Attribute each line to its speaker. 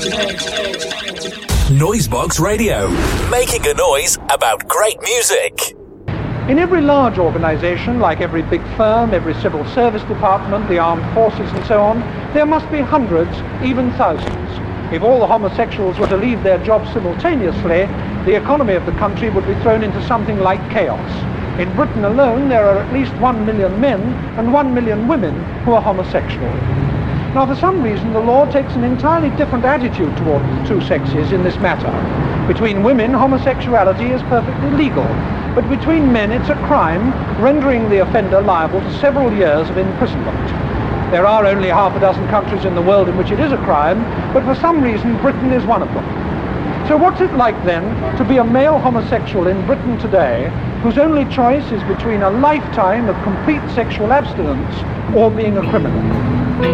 Speaker 1: Noisebox Radio, making a noise about great music.
Speaker 2: In every large organisation, like every big firm, every civil service department, the armed forces and so on, there must be hundreds, even thousands. If all the homosexuals were to leave their jobs simultaneously, the economy of the country would be thrown into something like chaos. In Britain alone, there are at least 1 million men and 1 million women who are homosexual. Now, for some reason, the law takes an entirely different attitude toward the two sexes in this matter. Between women, homosexuality is perfectly legal, but between men, it's a crime, rendering the offender liable to several years of imprisonment. There are only half a dozen countries in the world in which it is a crime, but for some reason, Britain is one of them. So what's it like, then, to be a male homosexual in Britain today, whose only choice is between a lifetime of complete sexual abstinence or being a criminal?